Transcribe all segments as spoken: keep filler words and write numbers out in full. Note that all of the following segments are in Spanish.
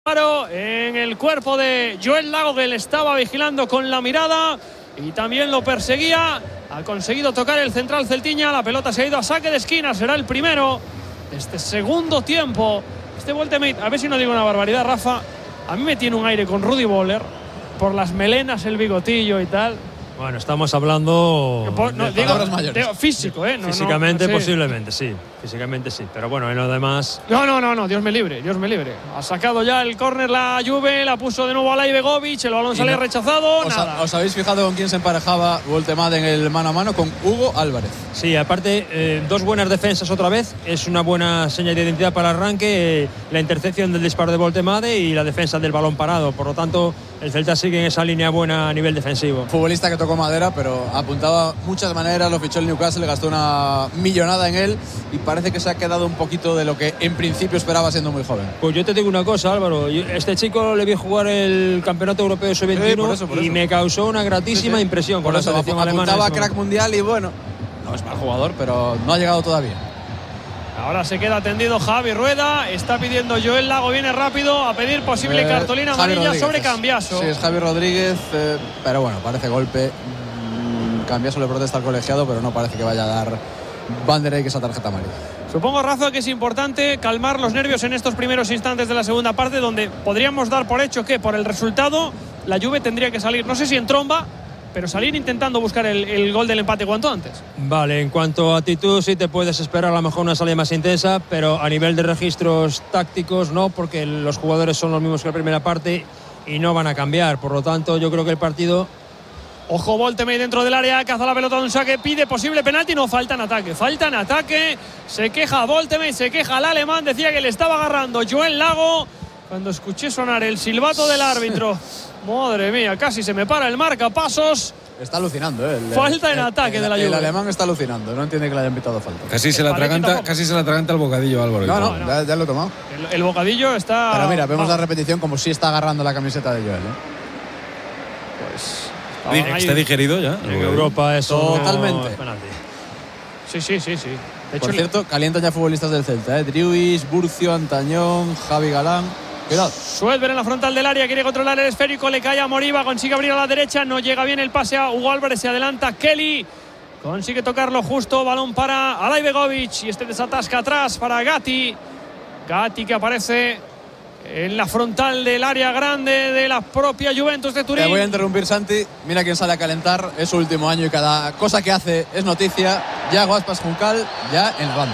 En el cuerpo de Joel Lago, que le estaba vigilando con la mirada y también lo perseguía. Ha conseguido tocar el central celtiña. La pelota se ha ido a saque de esquina. Será el primero de este segundo tiempo. Este Voltemate, a ver si no digo una barbaridad, Rafa, a mí me tiene un aire con Rudy Boller por las melenas, el bigotillo y tal. Bueno, estamos hablando por, no, de digo, palabras mayores. De, físico, ¿eh? No, Físicamente, no, sí. posiblemente, sí. Físicamente sí. Pero bueno, en lo demás. No, no, no, no, Dios me libre, Dios me libre. Ha sacado ya el córner la Juve, la puso de nuevo a Alay Begovic, el balón sale no, rechazado. Os, nada. A, ¿Os habéis fijado con quién se emparejaba Voltemade en el mano a mano? Con Hugo Álvarez. Sí, aparte, eh, dos buenas defensas otra vez. Es una buena señal de identidad para el arranque. Eh, la intercepción del disparo de Voltemade y la defensa del balón parado. Por lo tanto, el Celta sigue en esa línea buena a nivel defensivo. Futbolista que tocó madera, pero apuntaba muchas maneras. Lo fichó el Newcastle, gastó una millonada en él y parece que se ha quedado un poquito de lo que en principio esperaba siendo muy joven. Pues yo te digo una cosa, Álvaro. Este chico le vi jugar el Campeonato Europeo de sub veintiuno sí, por eso, por eso. Y me causó una gratísima sí, sí. impresión por con eso, la selección apuntaba alemana. a crack mundial y bueno, no es mal jugador, pero no ha llegado todavía. Ahora se queda tendido Javi Rueda. Está pidiendo Joel Lago, viene rápido a pedir posible eh, cartolina Javi amarilla Rodríguez. sobre Cambiaso. Sí, es Javi Rodríguez, eh, pero bueno, parece golpe. Cambiaso le protesta al colegiado, pero no parece que vaya a dar Van der Eyck esa tarjeta amarilla. Supongo, Rafa, que es importante calmar los nervios en estos primeros instantes de la segunda parte, donde podríamos dar por hecho que por el resultado la Juve tendría que salir, no sé si en tromba, pero salir intentando buscar el, el gol del empate cuanto antes. Vale, en cuanto a actitud sí te puedes esperar a lo mejor una salida más intensa, pero a nivel de registros tácticos no, porque los jugadores son los mismos que la primera parte y no van a cambiar. Por lo tanto, yo creo que el partido... Ojo, Voltemade dentro del área, caza la pelota de un saque, pide posible penalti, no, falta en ataque, falta en ataque, se queja Voltemade, se queja el alemán, decía que le estaba agarrando Joel Lago, cuando escuché sonar el silbato del árbitro, madre mía, casi se me para el marcapasos. Está alucinando, ¿eh? El, falta en el, ataque el, de la Juve. El alemán está alucinando, no entiende que le hayan pitado falta. Casi se la atraganta, casi se la atraganta el bocadillo, Álvaro. No, no, no. Ya, ya lo he tomado. El, el bocadillo está... Pero mira, vemos Vamos. la repetición como si está agarrando la camiseta de Joel, ¿eh? Pues... ¿Está digerido ya? En Europa eso totalmente. No, sí, sí, sí, sí. De hecho, Por cierto, calientan ya futbolistas del Celta, ¿eh? Driuis, Burcio, Antañón, Javi Galán. Cuidado. Suelver en la frontal del área, quiere controlar el esférico, le cae a Moriba, consigue abrir a la derecha, no llega bien el pase a Hugo Álvarez, se adelanta Kelly, consigue tocarlo justo, balón para Alay Begovic y este desatasca atrás para Gatti. Gatti que aparece en la frontal del área grande de la propia Juventus de Turín. Te voy a interrumpir, Santi. Mira quién sale a calentar. Es su último año y cada cosa que hace es noticia. Yago Aspas Juncal ya en la banda.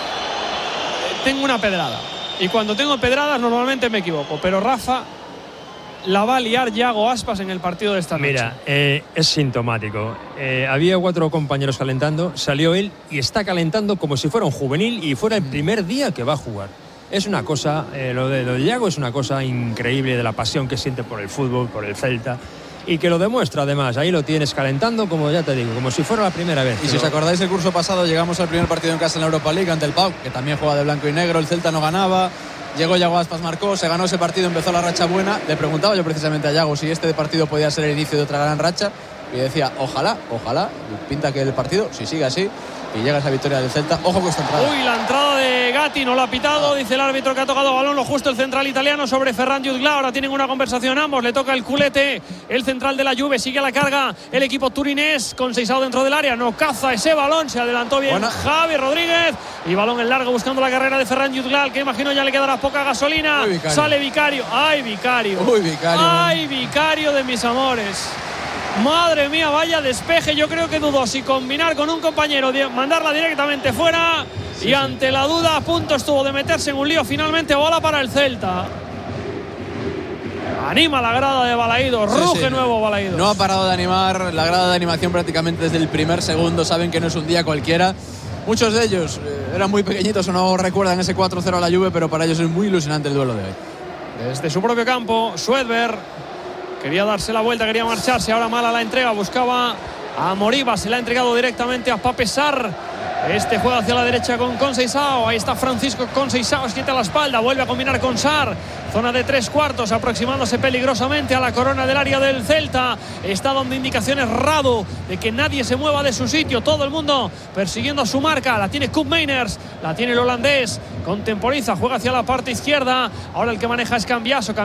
Tengo una pedrada. Y cuando tengo pedradas normalmente me equivoco. Pero Rafa la va a liar Yago Aspas en el partido de esta noche. Mira, eh, es sintomático. Eh, había cuatro compañeros calentando. Salió él y está calentando como si fuera un juvenil y fuera el primer día que va a jugar. Es una cosa, eh, lo de, lo de Yago es una cosa increíble, de la pasión que siente por el fútbol, por el Celta, y que lo demuestra además. Ahí lo tienes calentando, como ya te digo, como si fuera la primera vez. Y si os acordáis, el curso pasado llegamos al primer partido en casa en la Europa League ante el P A O K, que también juega de blanco y negro. El Celta no ganaba, llegó Yago Aspas, marcó, se ganó ese partido, empezó la racha buena. Le preguntaba yo precisamente a Yago si este partido podía ser el inicio de otra gran racha, y decía, ojalá, ojalá, pinta que el partido, si sigue así, y llega esa victoria del Celta. Ojo con esta entrada. Uy, la entrada de Gatti no lo ha pitado, dice el árbitro que ha tocado balón, lo justo el central italiano sobre Ferran Jutgla. Ahora tienen una conversación ambos, le toca el culete, el central de la Juve, sigue a la carga el equipo turinés, con Seisao dentro del área, no caza ese balón, se adelantó bien Buena. Javi Rodríguez, y balón en largo buscando la carrera de Ferran Jutgla, que imagino ya le quedará poca gasolina. Uy, Vicario. Sale Vicario, ay Vicario, Uy, Vicario. ay Vicario de mis amores. Madre mía, vaya despeje. Yo creo que dudó si combinar con un compañero, mandarla directamente fuera. Sí, y sí. ante la duda, a punto estuvo de meterse en un lío. Finalmente, bola para el Celta. Anima la grada de Balaídos, sí, ruge sí. nuevo Balaídos. No ha parado de animar la grada de animación prácticamente desde el primer segundo. Saben que no es un día cualquiera. Muchos de ellos eh, eran muy pequeñitos o no recuerdan ese cuatro cero a la Juve, pero para ellos es muy ilusionante el duelo de hoy. Desde su propio campo, Suedberg quería darse la vuelta, quería marcharse. Ahora mala la entrega, buscaba a Moriba, se la ha entregado directamente a Pape Sarr. Este juega hacia la derecha con Conceição. Ahí está Francisco Conceição, se quita la espalda, vuelve a combinar con Sarr. Zona de tres cuartos, aproximándose peligrosamente a la corona del área del Celta. Está dando indicaciones Radu de que nadie se mueva de su sitio. Todo el mundo persiguiendo a su marca. La tiene Koopmeiners, la tiene el holandés. Contemporiza, juega hacia la parte izquierda. Ahora el que maneja es Cambiaso.